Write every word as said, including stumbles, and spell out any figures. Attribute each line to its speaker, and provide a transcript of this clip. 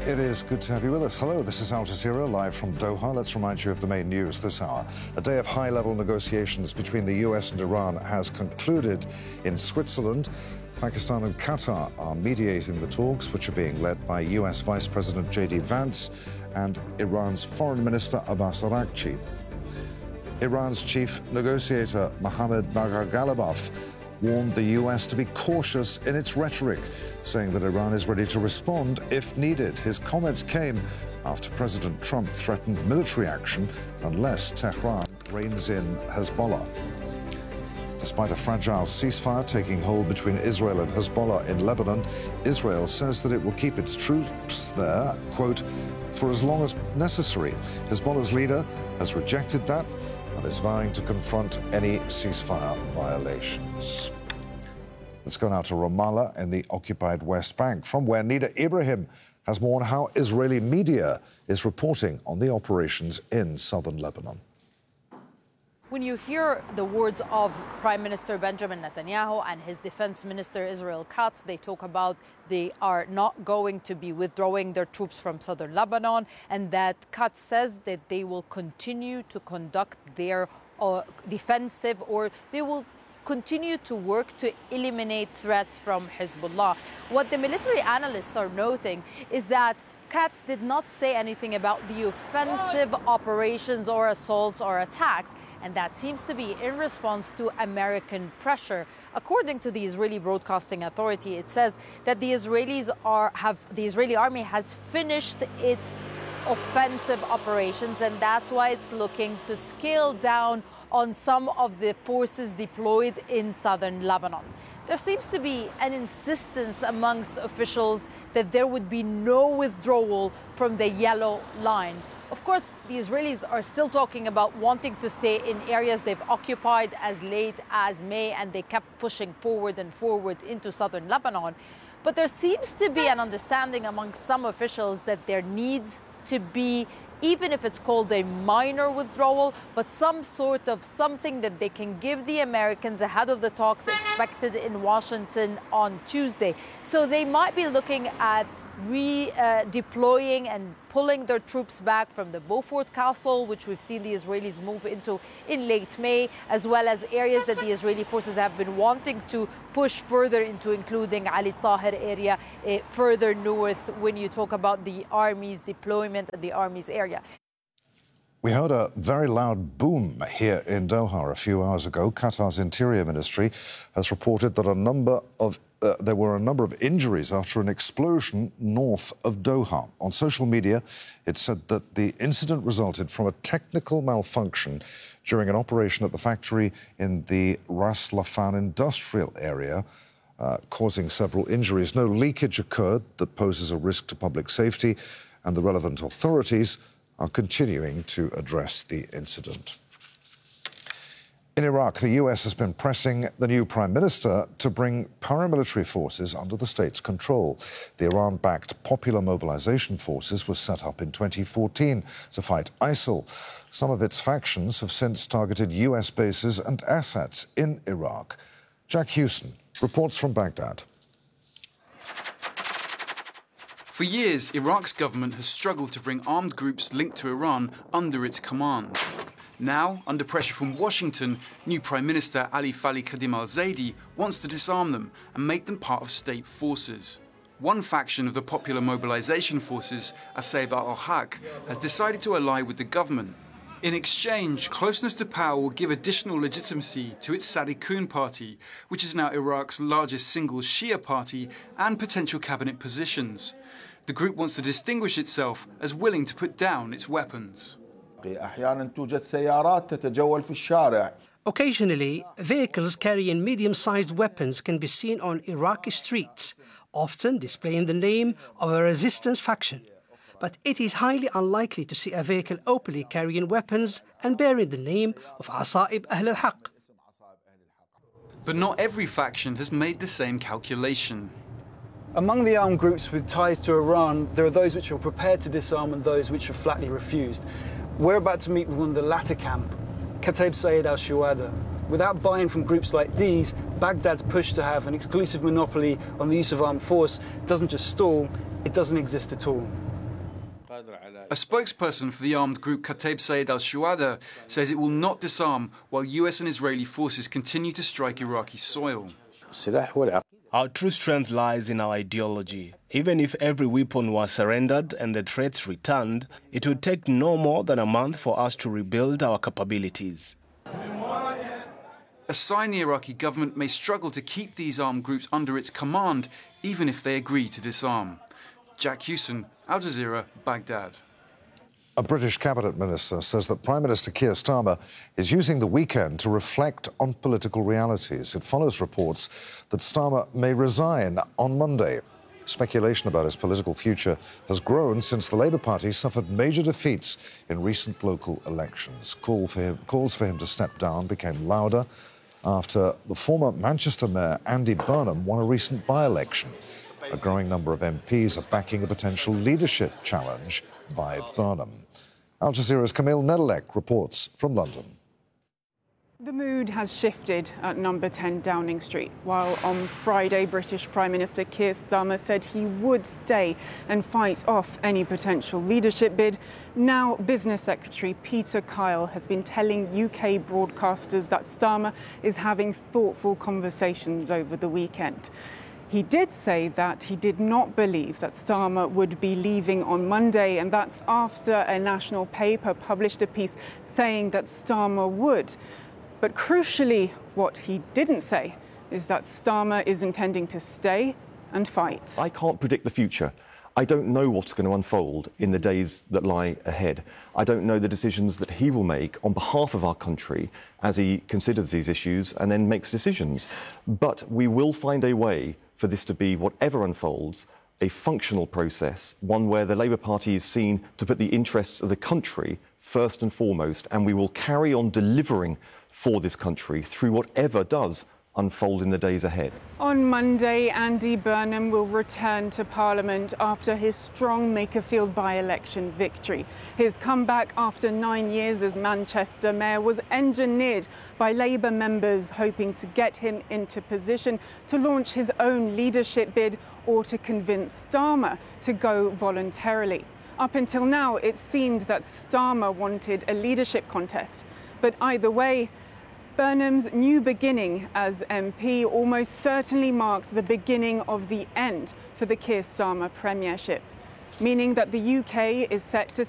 Speaker 1: It is good to have you with us. Hello, this is Al Jazeera, live from Doha. Let's remind you of the main news this hour. A day of high-level negotiations between the U S and Iran has concluded in Switzerland. Pakistan and Qatar are mediating the talks, which are being led by U S Vice President J D Vance and Iran's Foreign Minister Abbas Araghchi. Iran's chief negotiator Mohammad Bagher Ghalibaf warned the U S to be cautious in its rhetoric, saying that Iran is ready to respond if needed. His comments came after President Trump threatened military action unless Tehran reins in Hezbollah. Despite a fragile ceasefire taking hold between Israel and Hezbollah in Lebanon, Israel says that it will keep its troops there, quote, for as long as necessary. Hezbollah's leader has rejected that and is vowing to confront any ceasefire violations. Let's go now to Ramallah in the occupied West Bank, from where Nida Ibrahim has more on how Israeli media is reporting on the operations in southern Lebanon.
Speaker 2: When you hear the words of Prime Minister Benjamin Netanyahu and his Defense Minister Israel Katz, they talk about they are not going to be withdrawing their troops from southern Lebanon, and that Katz says that they will continue to conduct their uh, defensive, or they will continue to work to eliminate threats from Hezbollah. What the military analysts are noting is that Katz did not say anything about the offensive operations or assaults or attacks, and that seems to be in response to American pressure. According to the Israeli Broadcasting Authority, it says that the Israelis are have the Israeli army has finished its offensive operations, and that's why it's looking to scale down on some of the forces deployed in southern Lebanon. There seems to be an insistence amongst officials that there would be no withdrawal from the yellow line. Of course, the Israelis are still talking about wanting to stay in areas they've occupied as late as May, and they kept pushing forward and forward into southern Lebanon. But there seems to be an understanding among some officials that there needs to be, even if it's called a minor withdrawal, but some sort of something that they can give the Americans ahead of the talks expected in Washington on Tuesday. So they might be looking at redeploying uh, and pulling their troops back from the Beaufort Castle, which we've seen the Israelis move into in late May, as well as areas that the Israeli forces have been wanting to push further into, including Ali Tahir area, uh, further north when you talk about the army's deployment and the army's area.
Speaker 1: We heard a very loud boom here in Doha a few hours ago. Qatar's Interior Ministry has reported that a number of uh, there were a number of injuries after an explosion north of Doha. On social media, it said that the incident resulted from a technical malfunction during an operation at the factory in the Ras Laffan industrial area, uh, causing several injuries. No leakage occurred that poses a risk to public safety, and the relevant authorities are continuing to address the incident. In Iraq, the U S has been pressing the new prime minister to bring paramilitary forces under the state's control. The Iran-backed Popular Mobilization Forces was set up in twenty fourteen to fight ISIL. Some of its factions have since targeted U S bases and assets in Iraq. Jack Hewson reports from Baghdad.
Speaker 3: For years, Iraq's government has struggled to bring armed groups linked to Iran under its command. Now, under pressure from Washington, new Prime Minister Ali Fali Khadim al-Zaidi wants to disarm them and make them part of state forces. One faction of the Popular Mobilization Forces, Asayba al-Haq, has decided to ally with the government. In exchange, closeness to power will give additional legitimacy to its Sadiqun party, which is now Iraq's largest single Shia party, and potential cabinet positions. The group wants to distinguish itself as willing to put down its weapons.
Speaker 4: Occasionally, vehicles carrying medium-sized weapons can be seen on Iraqi streets, often displaying the name of a resistance faction. But it is highly unlikely to see a vehicle openly carrying weapons and bearing the name of Asa'ib Ahl al-Haq.
Speaker 3: But not every faction has made the same calculation.
Speaker 5: Among the armed groups with ties to Iran, there are those which are prepared to disarm and those which are flatly refused. We're about to meet with one of the latter camp, Kataib Sayyid al-Shuhada. Without buy-in from groups like these, Baghdad's push to have an exclusive monopoly on the use of armed force doesn't just stall, it doesn't exist at all.
Speaker 3: A spokesperson for the armed group Kataib Sayed al-Shuhada says it will not disarm while U S and Israeli forces continue to strike Iraqi soil.
Speaker 6: Our true strength lies in our ideology. Even if every weapon was surrendered and the threats returned, it would take no more than a month for us to rebuild our capabilities.
Speaker 3: A sign the Iraqi government may struggle to keep these armed groups under its command, even if they agree to disarm. Jack Hewson, Al Jazeera, Baghdad.
Speaker 1: A British cabinet minister says that Prime Minister Keir Starmer is using the weekend to reflect on political realities. It follows reports that Starmer may resign on Monday. Speculation about his political future has grown since the Labour Party suffered major defeats in recent local elections. Call for him, calls for him to step down became louder after the former Manchester Mayor Andy Burnham won a recent by-election. A growing number of M Ps are backing a potential leadership challenge by Burnham. Al Jazeera's Camille Nedelec reports from London.
Speaker 7: The mood has shifted at number ten Downing Street. While on Friday, British Prime Minister Keir Starmer said he would stay and fight off any potential leadership bid, now Business Secretary Peter Kyle has been telling U K broadcasters that Starmer is having thoughtful conversations over the weekend. He did say that he did not believe that Starmer would be leaving on Monday, and that's after a national paper published a piece saying that Starmer would. But crucially, what he didn't say is that Starmer is intending to stay and fight.
Speaker 8: I can't predict the future. I don't know what's going to unfold in the days that lie ahead. I don't know the decisions that he will make on behalf of our country as he considers these issues and then makes decisions. But we will find a way for this to be, whatever unfolds, a functional process, one where the Labour Party is seen to put the interests of the country first and foremost, and we will carry on delivering for this country through whatever does unfold in the days ahead.
Speaker 7: On Monday, Andy Burnham will return to Parliament after his strong Makerfield by-election victory. His comeback after nine years as Manchester Mayor was engineered by Labour members hoping to get him into position to launch his own leadership bid or to convince Starmer to go voluntarily. Up until now, it seemed that Starmer wanted a leadership contest. But either way, Burnham's new beginning as M P almost certainly marks the beginning of the end for the Keir Starmer premiership, meaning that the U K is set to